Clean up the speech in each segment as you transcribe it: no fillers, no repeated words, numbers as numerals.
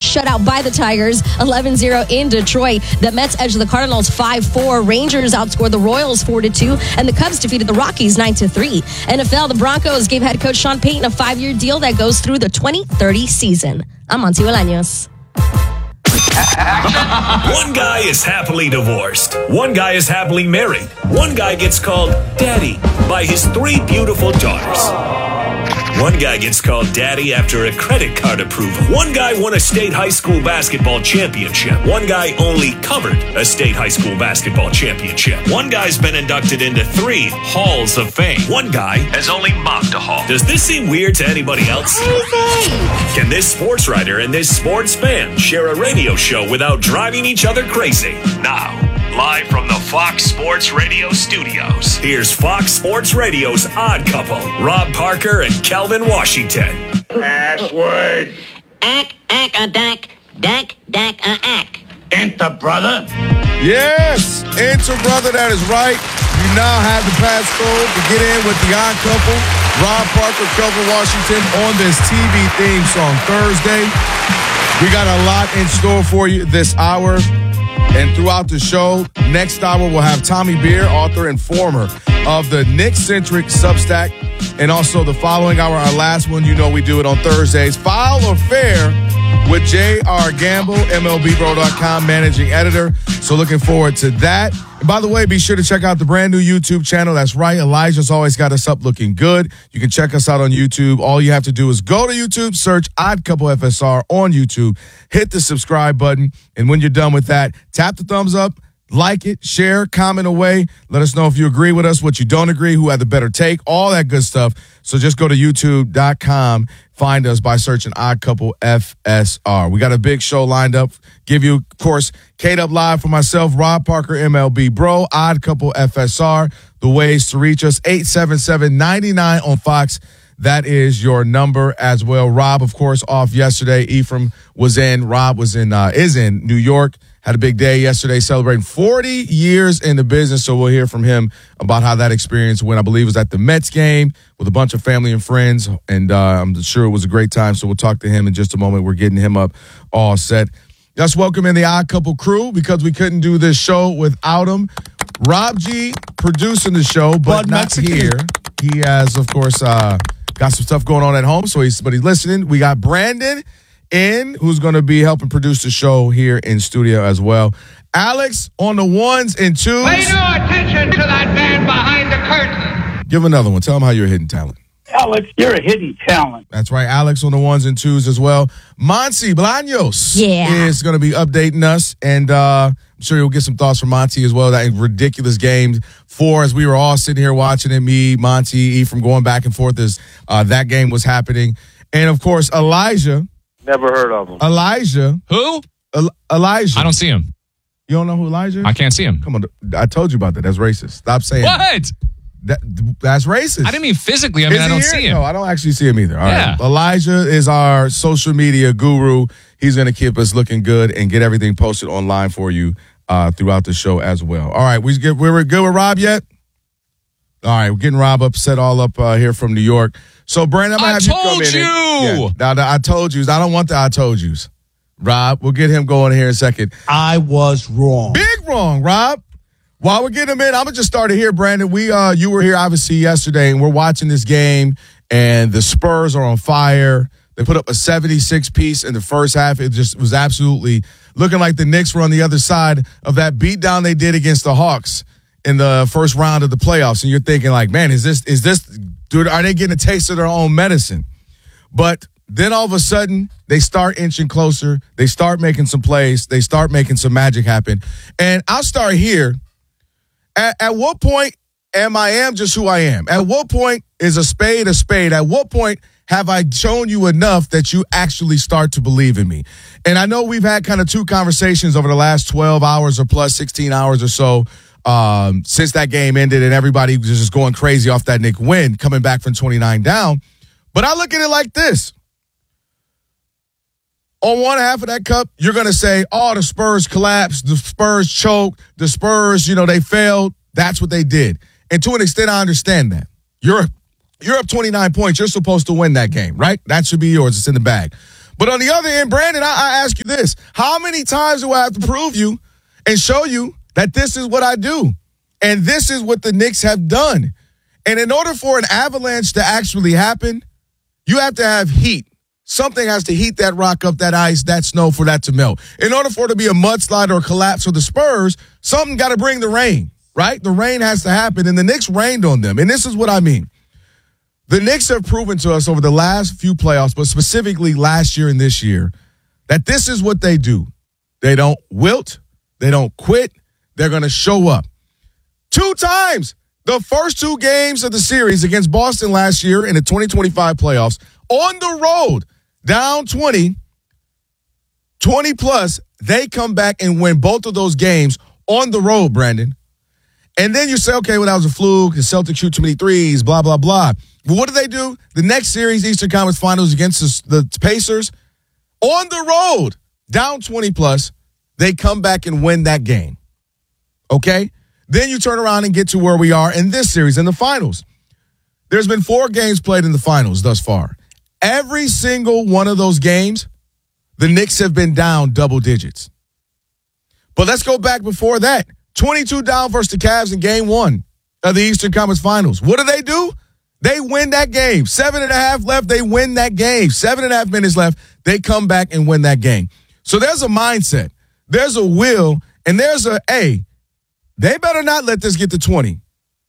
shut out by the Tigers, 11-0 in Detroit. The Mets edged the Cardinals 5-4. Rangers outscored the Royals 4-2. And the Cubs defeated the Rockies 9-3. NFL, the Broncos gave head coach Sean Payton a 5-year deal that goes through the 2030 season. I'm Monty Bolaños. One guy is happily divorced. One guy is happily married. One guy gets called Daddy by his 3 beautiful daughters. One guy gets called Daddy after a credit card approval. One guy won a state high school basketball championship. One guy only covered a state high school basketball championship. One guy's been inducted into 3 halls of fame. One guy has only mopped a hall. Does this seem weird to anybody else? Can this sports writer and this sports fan share a radio show without driving each other crazy? Now, live from the Fox Sports Radio studios, here's Fox Sports Radio's Odd Couple, Rob Parker and Kelvin Washington. Password. Ack, a dack, ack. Enter, brother. Yes, enter, brother. That is right. You now have the passcode to get in with the Odd Couple. Rob Parker, Kelvin Washington on this TV theme song Thursday. We got a lot in store for you this hour. And throughout the show, next hour, we'll have Tommy Beer, author and former of the Knicks-centric Substack. And also the following hour, our last one, you know we do it on Thursdays, Foul or Fair with J.R. Gamble, MLBBro.com managing editor. So looking forward to that. And by the way, be sure to check out the brand new YouTube channel. That's right. Elijah's always got us up looking good. You can check us out on YouTube. All you have to do is go to YouTube, search Odd Couple FSR on YouTube, hit the subscribe button. And when you're done with that, tap the thumbs up, like it, share, comment away. Let us know if you agree with us, what you don't agree, who had the better take, all that good stuff. So just go to youtube.com. Find us by searching Odd Couple FSR. We got a big show lined up. Give you, of course, K-Dub Live for myself, Rob Parker, MLB Bro, Odd Couple FSR. The ways to reach us, 877-99 on Fox. That is your number as well. Rob, of course, off yesterday. Ephraim was in. Rob was in, is in New York. Had a big day yesterday celebrating 40 years in the business. So we'll hear from him about how that experience went. I believe it was at the Mets game with a bunch of family and friends. And I'm sure it was a great time. So we'll talk to him in just a moment. We're getting him up all set. Let's welcome in the Odd Couple crew because we couldn't do this show without him. Rob G producing the show, but not Mexican. Here. He has, of course, got some stuff going on at home. So he's listening. We got Brandon who's going to be helping produce the show here in studio as well. Alex on the 1s and 2s. Pay no attention to that man behind the curtain. Give another one. Tell him how you're a hidden talent. Alex, you're a hidden talent. That's right. Alex on the 1s and 2s as well. Monty Bolaños is going to be updating us, and I'm sure you'll get some thoughts from Monty as well. That ridiculous game 4 as we were all sitting here watching it, me, Monty, Ephraim going back and forth as that game was happening. And, of course, Elijah. Never heard of him. Elijah. Who? Elijah. I don't see him. You don't know who Elijah is? I can't see him. Come on. I told you about that. That's racist. Stop saying what? That's racist. I didn't mean physically. I mean, I don't see him. No, I don't actually see him either. All right. Elijah is our social media guru. He's going to keep us looking good and get everything posted online for you throughout the show as well. All right. We're good with Rob yet? All right. We're getting Rob set all up here from New York. So, Brandon, I'm going to have you come in. Yeah. Now, I told yous. I don't want the I told yous. Rob, we'll get him going here in a second. I was wrong. Big wrong, Rob. While we're getting him in, I'm going to just start it here, Brandon. You were here, obviously, yesterday, and we're watching this game, and the Spurs are on fire. They put up a 76-piece in the first half. It just was absolutely looking like the Knicks were on the other side of that beatdown they did against the Hawks in the first round of the playoffs. And you're thinking, like, man, is this, dude, are they getting a taste of their own medicine? But then all of a sudden, they start inching closer. They start making some plays. They start making some magic happen. And I'll start here. At what point am I just who I am? At what point is a spade a spade? At what point have I shown you enough that you actually start to believe in me? And I know we've had kind of 2 conversations over the last 12 hours or plus 16 hours or so since that game ended and everybody was just going crazy off that Knick win, coming back from 29 down. But I look at it like this. On one half of that cup, you're going to say, oh, the Spurs collapsed, the Spurs choked, the Spurs, they failed. That's what they did. And to an extent, I understand that. You're up 29 points. You're supposed to win that game, right? That should be yours. It's in the bag. But on the other end, Brandon, I ask you this. How many times do I have to prove you and show you that this is what I do? And this is what the Knicks have done. And in order for an avalanche to actually happen, you have to have heat. Something has to heat that rock up, that ice, that snow for that to melt. In order for it to be a mudslide or a collapse for the Spurs, something got to bring the rain, right? The rain has to happen, and the Knicks rained on them. And this is what I mean. The Knicks have proven to us over the last few playoffs, but specifically last year and this year, that this is what they do. They don't wilt. They don't quit. They're going to show up. 2 times. The first 2 games of the series against Boston last year in the 2025 playoffs, on the road, down 20 plus, they come back and win both of those games on the road, Brandon. And then you say, okay, well, that was a fluke. The Celtics shoot too many threes, blah, blah, blah. But what do? The next series, Eastern Conference Finals against the Pacers, on the road, down 20 plus, they come back and win that game. Okay? Then you turn around and get to where we are in this series, in the finals. There's been 4 games played in the finals thus far. Every single one of those games, the Knicks have been down double digits. But let's go back before that. 22 down versus the Cavs in game 1 of the Eastern Conference Finals. What do? They win that game. 7.5 left, they win that game. 7.5 minutes left, they come back and win that game. So there's a mindset. There's a will, and there's they better not let this get to 20,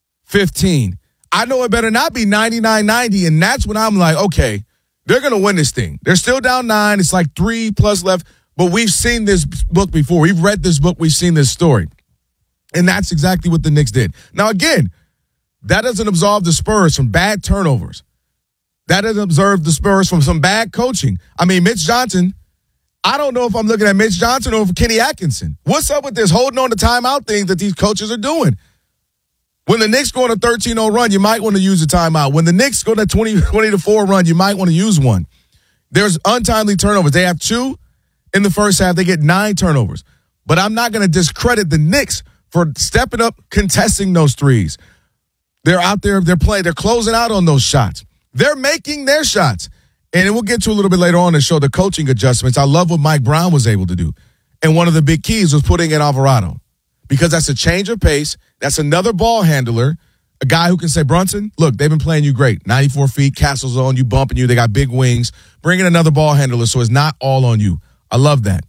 15. I know it better not be 99-90, and that's when I'm like, okay, they're going to win this thing. They're still down 9. It's like 3 plus left, but we've seen this book before. We've read this book. We've seen this story. And that's exactly what the Knicks did. Now, again, that doesn't absolve the Spurs from bad turnovers. That doesn't absolve the Spurs from some bad coaching. I mean, Mitch Johnson, I don't know if I'm looking at Mitch Johnson or Kenny Atkinson. What's up with this holding on to timeout thing that these coaches are doing? When the Knicks go on a 13-0 run, you might want to use a timeout. When the Knicks go on a 20-4 run, you might want to use one. There's untimely turnovers. They have 2 in the first half. They get 9 turnovers. But I'm not going to discredit the Knicks for stepping up, contesting those threes. They're out there, they're playing, they're closing out on those shots. They're making their shots. And we'll get to a little bit later on to show the coaching adjustments. I love what Mike Brown was able to do. And one of the big keys was putting in Alvarado. Because that's a change of pace. That's another ball handler, a guy who can say, Brunson, look, they've been playing you great. 94 feet, Castle's on you, bumping you. They got big wings. Bring in another ball handler so it's not all on you. I love that.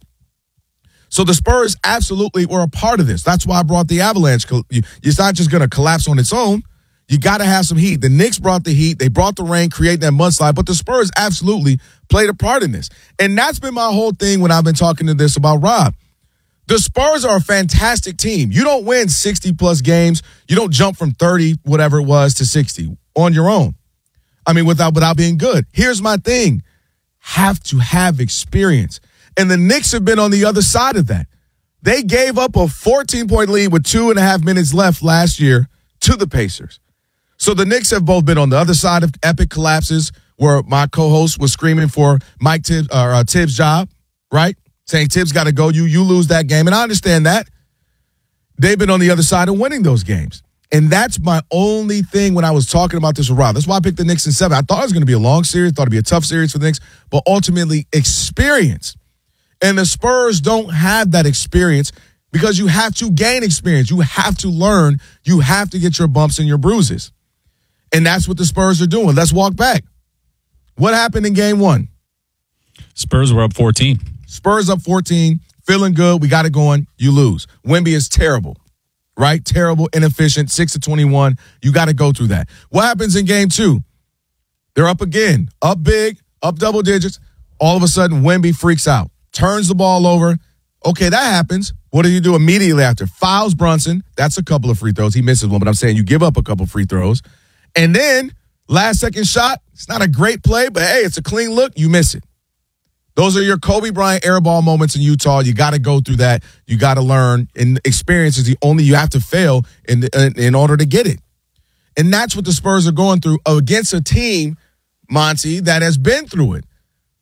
So the Spurs absolutely were a part of this. That's why I brought the Avalanche. It's not just going to collapse on its own. You got to have some heat. The Knicks brought the heat. They brought the rain, create that mudslide. But the Spurs absolutely played a part in this. And that's been my whole thing when I've been talking to this about Rob. The Spurs are a fantastic team. You don't win 60-plus games. You don't jump from 30, whatever it was, to 60 on your own. I mean, without being good. Here's my thing. Have to have experience. And the Knicks have been on the other side of that. They gave up a 14-point lead with 2.5 minutes left last year to the Pacers. So the Knicks have both been on the other side of epic collapses where my co-host was screaming for Mike Tibbs' job, right? Saying Tibbs got to go. You lose that game. And I understand that. They've been on the other side of winning those games. And that's my only thing when I was talking about this with Rob. That's why I picked the Knicks in 7. I thought it was going to be a long series. Thought it would be a tough series for the Knicks. But ultimately, experience. And the Spurs don't have that experience because you have to gain experience. You have to learn. You have to get your bumps and your bruises. And that's what the Spurs are doing. Let's walk back. What happened in game 1? Spurs were up 14. Spurs up 14, feeling good. We got it going. You lose. Wemby is terrible, right? Terrible, inefficient, 6-21. You got to go through that. What happens in game 2? They're up again, up big, up double digits. All of a sudden, Wemby freaks out, turns the ball over. Okay, that happens. What do you do immediately after? Fouls Brunson. That's a couple of free throws. He misses one, but I'm saying you give up a couple free throws. And then, last second shot, it's not a great play, but hey, it's a clean look. You miss it. Those are your Kobe Bryant airball moments in Utah. You got to go through that. You got to learn. And experience is the only you have to fail in order to get it. And that's what the Spurs are going through against a team, Monty, that has been through it.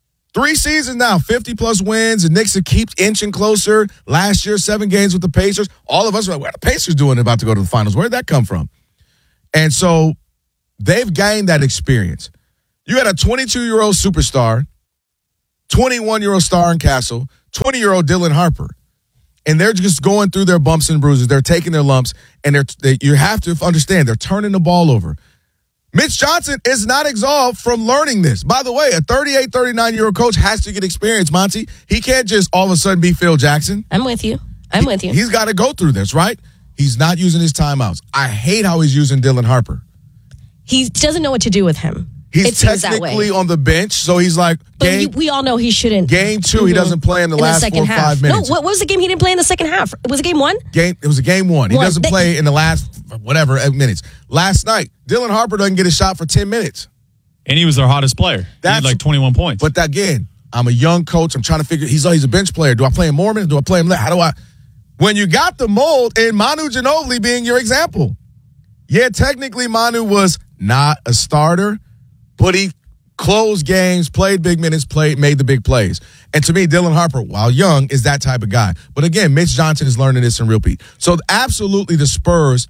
3 seasons now, 50-plus wins. The Knicks keep inching closer. Last year, 7 games with the Pacers. All of us are like, what are the Pacers doing about to go to the finals? Where did that come from? And so they've gained that experience. You had a 22-year-old superstar, 21-year-old Starring Castle, 20-year-old Dylan Harper. And they're just going through their bumps and bruises. They're taking their lumps, and you have to understand, they're turning the ball over. Mitch Johnson is not absolved from learning this. By the way, a 38, 39-year-old coach has to get experience, Monty. He can't just all of a sudden be Phil Jackson. I'm with you. He's got to go through this, right? He's not using his timeouts. I hate how he's using Dylan Harper. He doesn't know what to do with him. He's technically on the bench, so he's like, we all know he shouldn't. Game 2, he doesn't play in the last 4 or 5 minutes. No, what was the game he didn't play in the second half? Was it game 1? It was a game 1. He doesn't play in the last minutes. Last night, Dylan Harper doesn't get a shot for 10 minutes. And he was their hottest player. He had like 21 points. But again, I'm a young coach. I'm trying to figure, he's a bench player. Do I play him more minutes? Do I play him less? How do I? When you got the mold and Manu Ginobili being your example. Yeah, technically Manu was not a starter, but he closed games, played big minutes, made the big plays. And to me, Dylan Harper, while young, is that type of guy. But again, Mitch Johnson is learning this in repeat. So absolutely the Spurs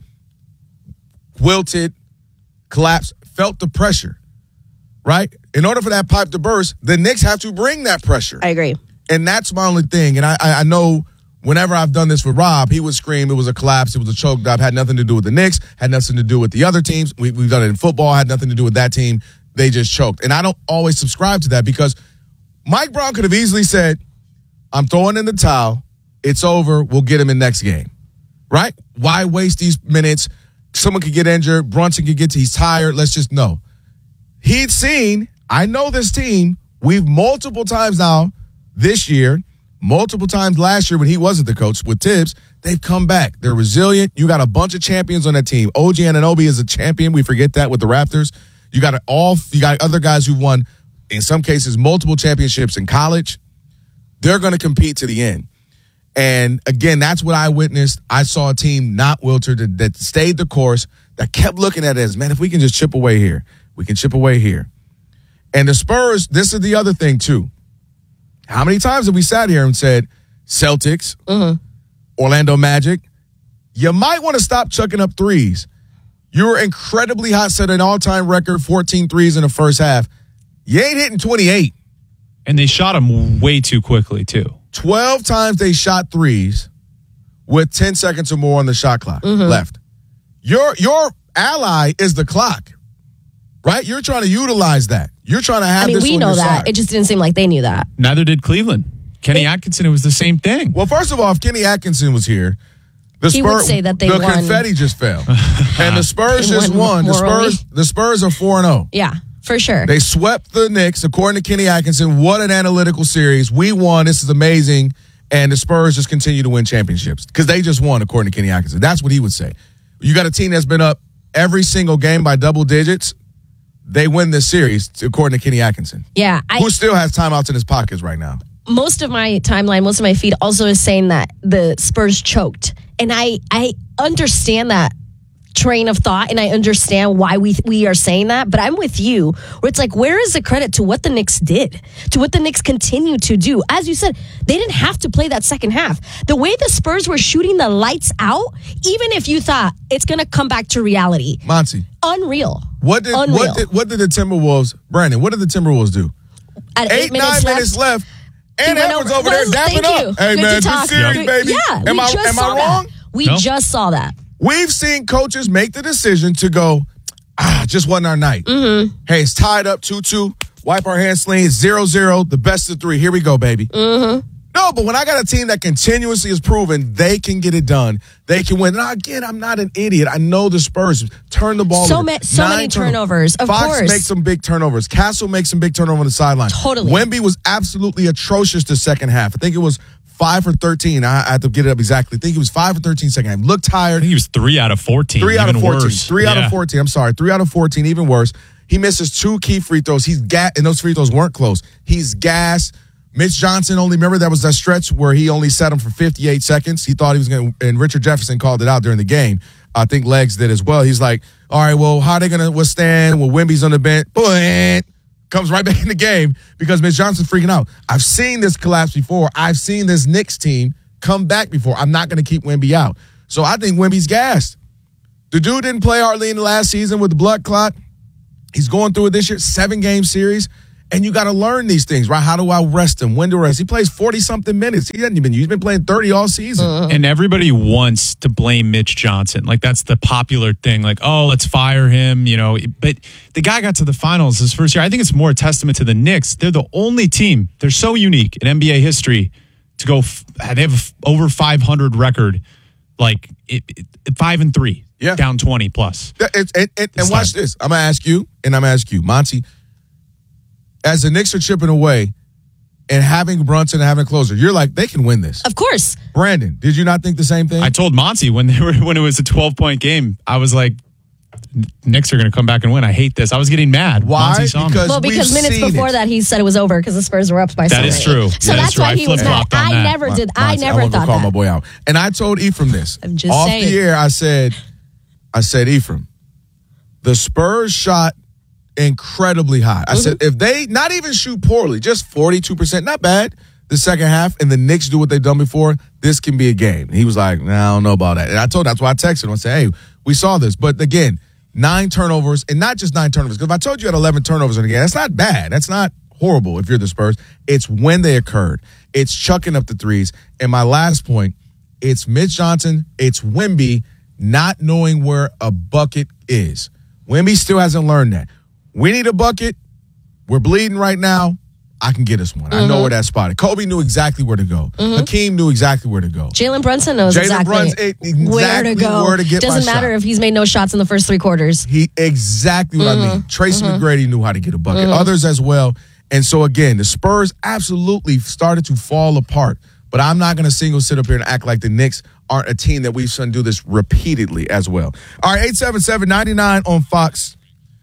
wilted, collapsed, felt the pressure, right? In order for that pipe to burst, the Knicks have to bring that pressure. I agree. And that's my only thing. And I know whenever I've done this with Rob, he would scream it was a collapse, it was a choke job, had nothing to do with the Knicks, had nothing to do with the other teams. We've done it in football, had nothing to do with that team. They just choked. And I don't always subscribe to that because Mike Brown could have easily said, I'm throwing in the towel. It's over. We'll get him in next game. Right? Why waste these minutes? Someone could get injured. Brunson could he's tired. Let's just know. He'd seen, I know this team. We've multiple times now this year, multiple times last year when he wasn't the coach with Tibbs, they've come back. They're resilient. You got a bunch of champions on that team. OG Anunoby is a champion. We forget that with the Raptors. You got other guys who won, in some cases, multiple championships in college. They're going to compete to the end. And again, that's what I witnessed. I saw a team not wilted that stayed the course, that kept looking at it as, man, if we can just chip away here, we can chip away here. And the Spurs, this is the other thing too. How many times have we sat here and said, Celtics, Orlando Magic, you might want to stop chucking up threes. You were incredibly hot, set an all-time record, 14 threes in the first half. You ain't hitting 28. And they shot him way too quickly, too. 12 times they shot threes with 10 seconds or more on the shot clock left. Your ally is the clock, right? You're trying to utilize that. You're trying to have this on your side. We know that. It just didn't seem like they knew that. Neither did Cleveland. Kenny Atkinson, it was the same thing. Well, first of all, if Kenny Atkinson was here, he would say that they won. The confetti just fell. And the Spurs just won. The Spurs are 4-0. Yeah, for sure. They swept the Knicks, according to Kenny Atkinson. What an analytical series. We won. This is amazing. And the Spurs just continue to win championships because they just won, according to Kenny Atkinson. That's what he would say. You got a team that's been up every single game by double digits. They win this series, according to Kenny Atkinson. Yeah. Who still has timeouts in his pockets right now. Most of my timeline, most of my feed also is saying that the Spurs choked. And I understand that train of thought, and I understand why we are saying that, but I'm with you, where it's like, where is the credit to what the Knicks did, to what the Knicks continue to do? As you said, they didn't have to play that second half. The way the Spurs were shooting the lights out, even if you thought it's going to come back to reality. Monty. Unreal. What did the Timberwolves, Brandon, what did the Timberwolves do? At 9 minutes left. And Edwards over there dapping up. Hey, man, good series, baby. Yeah, am I wrong? We just saw that. We've seen coaches make the decision to go, just wasn't our night. Mm-hmm. Hey, it's tied up 2-2. Wipe our hands clean. 0-0. The best of 3. Here we go, baby. Mm-hmm. No, but when I got a team that continuously has proven they can get it done, they can win. Now, again, I'm not an idiot. I know the Spurs turn the ball over. So many turnovers, of Fox course. Fox makes some big turnovers. Castle makes some big turnovers on the sideline. Totally. Wemby was absolutely atrocious the second half. I think it was 5 for 13. I had to get it up exactly. I think he was 5 for 13 second half. Looked tired. I think he was 3 out of 14. 3 out of 14. Worse. 3 out of 14. I'm sorry. 3 out of 14, even worse. He misses 2 key free throws. He's and those free throws weren't close. He's gassed. Mitch Johnson remember that was that stretch where he only set him for 58 seconds. He thought he was going to, and Richard Jefferson called it out during the game. I think Legs did as well. He's like, all right, well, how are they going to withstand? Well, Wemby's on the bench. Comes right back in the game because Mitch Johnson's freaking out. I've seen this collapse before. I've seen this Knicks team come back before. I'm not going to keep Wemby out. So I think Wemby's gassed. The dude didn't play hardly in the last season with the blood clot. He's going through it this year, 7-game series. And you got to learn these things, right? How do I rest him? When to rest? He plays 40-something minutes. He hasn't even. He's been playing 30 all season. And everybody wants to blame Mitch Johnson. Like, that's the popular thing. Like, oh, let's fire him, you know. But the guy got to the finals his first year. I think it's more a testament to the Knicks. They're the only team. They're so unique in NBA history to go. They have over 500 record, like 5-3, down 20 plus. And watch this. I'm gonna ask you, Monty. As the Knicks are chipping away and having Brunson and having a closer, you're like, they can win this. Of course. Brandon, did you not think the same thing? I told Monty when it was a 12-point game, I was like, Knicks are going to come back and win. I hate this. I was getting mad. Why? Because minutes before that, he said it was over because the Spurs were up by 7. That is true. So that's why he was mad. I never did. I never thought call that. my boy out. And I told Ephraim this. I'm just off saying. the air, I said, Ephraim, the Spurs shot incredibly high. I said, if they not even shoot poorly, just 42%, not bad, the second half, and the Knicks do what they've done before, this can be a game. And he was like, nah, I don't know about that. And I told, that's why I texted him. I said, hey, we saw this. But again, 9 turnovers, and not just 9 turnovers, because if I told you had 11 turnovers in a game, that's not bad. That's not horrible if you're the Spurs. It's when they occurred. It's chucking up the threes. And my last point, it's Mitch Johnson, it's Wemby not knowing where a bucket is. Wemby still hasn't learned that. We need a bucket. We're bleeding right now. I can get us one. I know where that spot is. Kobe knew exactly where to go. Hakeem knew exactly where to go. Jalen Brunson knows exactly where to go. Where to get Doesn't my matter shot. if he's made no shots in the first 3 quarters. Exactly what I mean. Tracy McGrady knew how to get a bucket. Others as well. And so, again, the Spurs absolutely started to fall apart. But I'm not going to sit up here and act like the Knicks aren't a team that we've seen do this repeatedly as well. All right, 877-99 on Fox.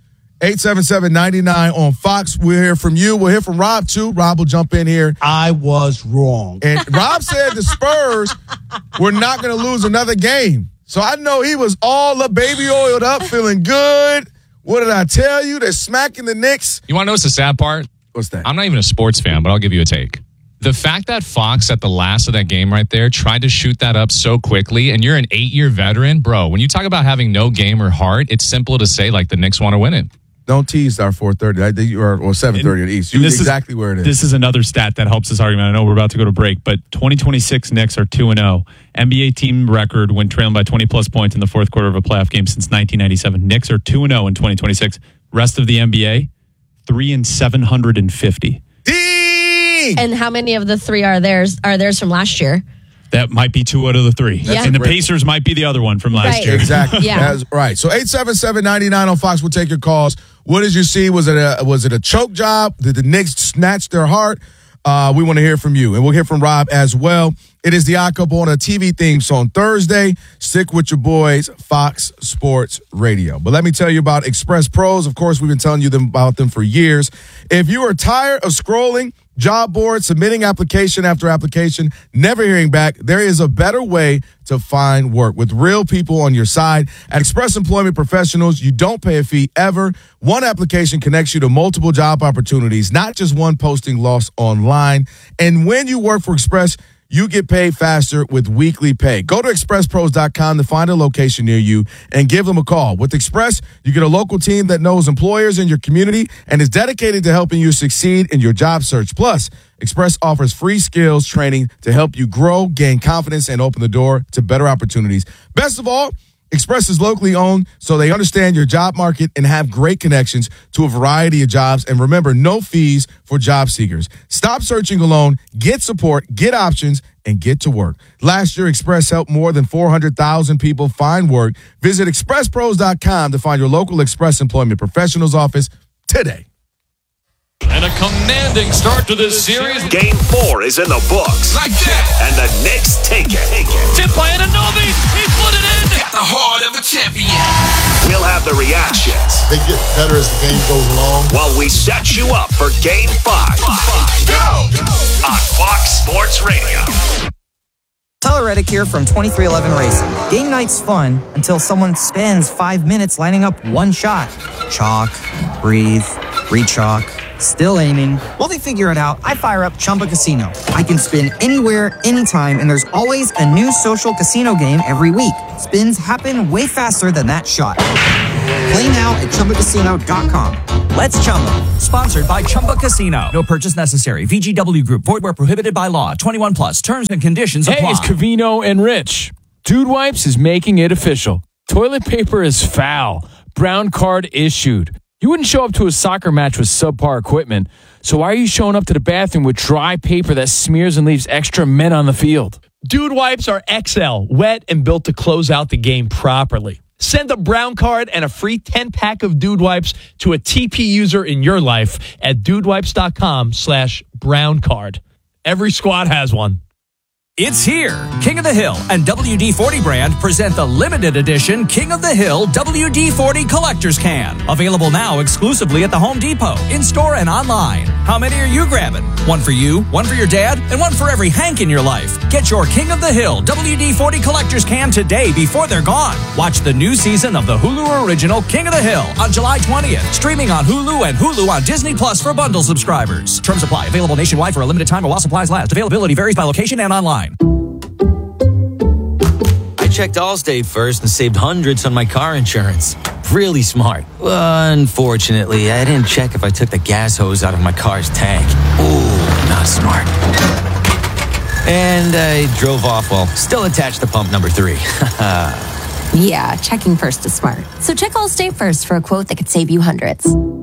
877-99 on Fox. We'll hear from you. We'll hear from Rob, too. Rob will jump in here. I was wrong. And Rob said the Spurs were not going to lose another game. So I know he was all up, baby oiled up, feeling good. What did I tell you? They're smacking the Knicks. You want to know what's the sad part? What's that? I'm not even a sports fan, but I'll give you a take. The fact that Fox at the last of that game right there tried to shoot that up so quickly, and you're an 8-year veteran, bro, when you talk about having no game or heart, it's simple to say, like, the Knicks want to win it. Don't tease our 4:30 or 7:30 at East. You know exactly where it is. This is another stat that helps this argument. I know we're about to go to break, but 2026 Knicks are 2-0. NBA team record when trailing by 20-plus points in the fourth quarter of a playoff game since 1997. Knicks are 2-0 in 2026. Rest of the NBA, 3-750. And how many of the 3 are theirs from last year? That might be 2 out of the 3. Yeah. And the Pacers might be the other one from last year. Exactly. Yeah. That's right. So 877-99 on Fox. We'll take your calls. What did you see? Was it a choke job? Did the Knicks snatch their heart? We want to hear from you. And we'll hear from Rob as well. It is the Odd Couple on a TV theme song Thursday. Stick with your boys, Fox Sports Radio. But let me tell you about Express Pros. Of course, we've been telling you about them for years. If you are tired of scrolling job boards, submitting application after application, never hearing back, there is a better way to find work with real people on your side. At Express Employment Professionals, you don't pay a fee ever. One application connects you to multiple job opportunities, not just one posting lost online. And when you work for Express, you get paid faster with weekly pay. Go to expresspros.com to find a location near you and give them a call. With Express, you get a local team that knows employers in your community and is dedicated to helping you succeed in your job search. Plus, Express offers free skills training to help you grow, gain confidence, and open the door to better opportunities. Best of all, Express is locally owned, so they understand your job market and have great connections to a variety of jobs. And remember, no fees for job seekers. Stop searching alone, get support, get options, and get to work. Last year, Express helped more than 400,000 people find work. Visit expresspros.com to find your local Express Employment Professionals office today. And a commanding start to this series. Game 4 is in the books. Like that. And the Knicks take it. Tip by Anunoby. He put it in. At the heart of a champion. We'll have the reactions. They get better as the game goes along. While we set you up for Game 5. Go! On Fox Sports Radio. Tyler Reddick here from 2311 Racing. Game night's fun until someone spends 5 minutes lining up one shot. Chalk, breathe, re-chalk, still aiming. While they figure it out, I fire up Chumba Casino. I can spin anywhere, anytime, and there's always a new social casino game every week. Spins happen way faster than that shot. Play now at ChumbaCasino.com. Let's Chumba. Sponsored by Chumba Casino. No purchase necessary. VGW Group. Void where prohibited by law. 21 plus. Terms and conditions apply. Hey, it's Covino and Rich. Dude Wipes is making it official. Toilet paper is foul. Brown card issued. You wouldn't show up to a soccer match with subpar equipment. So why are you showing up to the bathroom with dry paper that smears and leaves extra men on the field? Dude Wipes are XL, wet and built to close out the game properly. Send a brown card and a free 10-pack of Dude Wipes to a TP user in your life at dudewipes.com/brown card. Every squad has one. It's here. King of the Hill and WD-40 brand present the limited edition King of the Hill WD-40 Collector's Can. Available now exclusively at the Home Depot, in-store and online. How many are you grabbing? One for you, one for your dad, and one for every Hank in your life. Get your King of the Hill WD-40 Collector's Can today before they're gone. Watch the new season of the Hulu original King of the Hill on July 20th. Streaming on Hulu and Hulu on Disney Plus for bundle subscribers. Terms apply. Available nationwide for a limited time or while supplies last. Availability varies by location and online. I checked Allstate first and saved hundreds on my car insurance. Really smart. Unfortunately, I didn't check if I took the gas hose out of my car's tank. Ooh, not smart. And I drove off while still attached to pump number 3. Yeah, checking first is smart. So check Allstate first for a quote that could save you hundreds.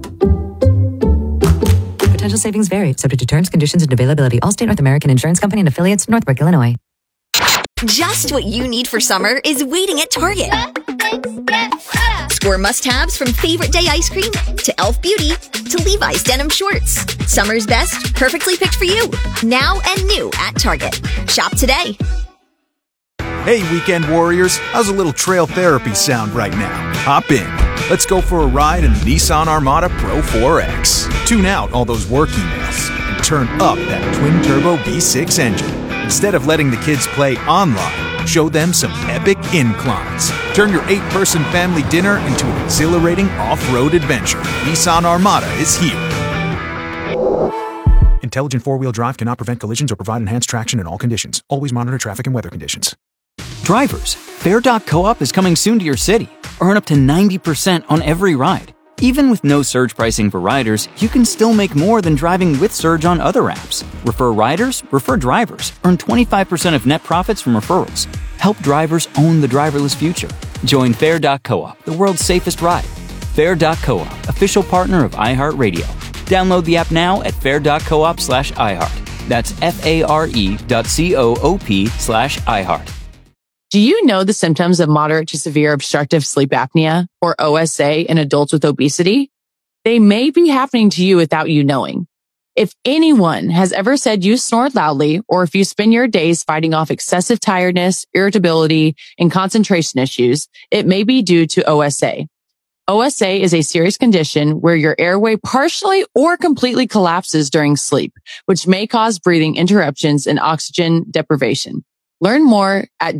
Potential savings vary, subject to terms, conditions, and availability. Allstate North American Insurance Company and affiliates, Northbrook, Illinois. Just what you need for summer is waiting at Target. Score must-haves from favorite day ice cream to Elf Beauty to Levi's denim shorts. Summer's best, perfectly picked for you. Now and new at Target. Shop today. Hey, weekend warriors. How's a little trail therapy sound right now? Hop in. Let's go for a ride in the Nissan Armada Pro 4X. Tune out all those work emails and turn up that twin-turbo V6 engine. Instead of letting the kids play online, show them some epic inclines. Turn your 8-person family dinner into an exhilarating off-road adventure. Nissan Armada is here. Intelligent four-wheel drive cannot prevent collisions or provide enhanced traction in all conditions. Always monitor traffic and weather conditions. Drivers, Fair.coop is coming soon to your city. Earn up to 90% on every ride. Even with no surge pricing for riders, you can still make more than driving with Surge on other apps. Refer riders, refer drivers. Earn 25% of net profits from referrals. Help drivers own the driverless future. Join Fair.coop, the world's safest ride. Fair.coop, official partner of iHeartRadio. Download the app now at fair.coop/iHeart. That's FARE.coop/iHeart. Do you know the symptoms of moderate to severe obstructive sleep apnea, or OSA, in adults with obesity? They may be happening to you without you knowing. If anyone has ever said you snore loudly, or if you spend your days fighting off excessive tiredness, irritability, and concentration issues, it may be due to OSA. OSA is a serious condition where your airway partially or completely collapses during sleep, which may cause breathing interruptions and oxygen deprivation. Learn more at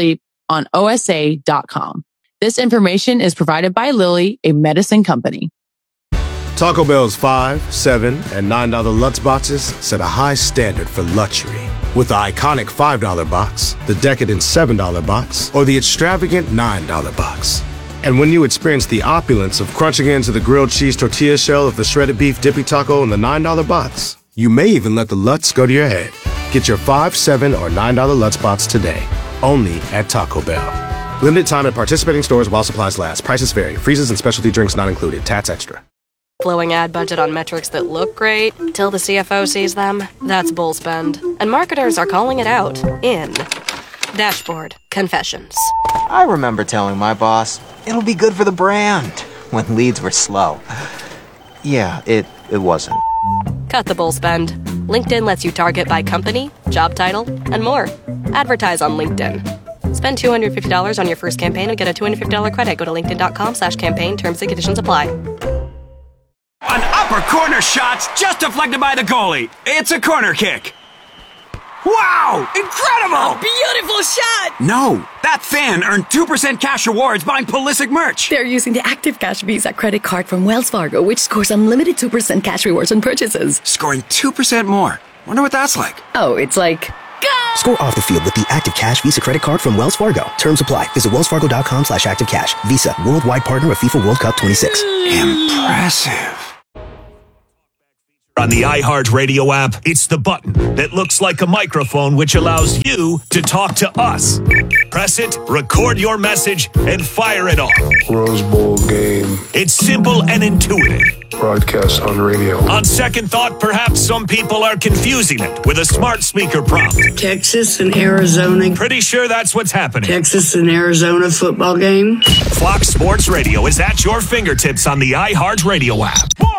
don'tsleeponosa.com. This information is provided by Lilly, a medicine company. Taco Bell's $5, $7, and $9 Lutz boxes set a high standard for luxury. With the iconic $5 box, the decadent $7 box, or the extravagant $9 box. And when you experience the opulence of crunching into the grilled cheese tortilla shell of the shredded beef dippy taco in the $9 box, you may even let the Lutz go to your head. Get your $5, $7, or $9 Lutz box today, only at Taco Bell. Limited time at participating stores while supplies last. Prices vary. Freezes and specialty drinks not included. Tats extra. Blowing ad budget on metrics that look great till the CFO sees them. That's bull spend. And marketers are calling it out in Dashboard Confessions. I remember telling my boss, it'll be good for the brand, when leads were slow. Yeah, it wasn't. Cut the bull spend. LinkedIn lets you target by company, job title, and more. Advertise on LinkedIn. Spend $250 on your first campaign and get a $250 credit. Go to linkedin.com/campaign. Terms and conditions apply. An upper corner shot's just deflected by the goalie. It's a corner kick. Wow! Incredible! A beautiful shot! No, that fan earned 2% cash rewards buying Pulisic merch. They're using the Active Cash Visa credit card from Wells Fargo, which scores unlimited 2% cash rewards on purchases. Scoring 2% more. Wonder what that's like. Oh, it's like... Go! Score off the field with the Active Cash Visa credit card from Wells Fargo. Terms apply. Visit wellsfargo.com/activecash. Visa, worldwide partner of FIFA World Cup 26. Impressive. On the iHeartRadio app, it's the button that looks like a microphone which allows you to talk to us. Press it, record your message, and fire it off. Rose Bowl game. It's simple and intuitive. Broadcast on radio. On second thought, perhaps some people are confusing it with a smart speaker prompt. Texas and Arizona. Pretty sure that's what's happening. Texas and Arizona football game. Fox Sports Radio is at your fingertips on the iHeartRadio app.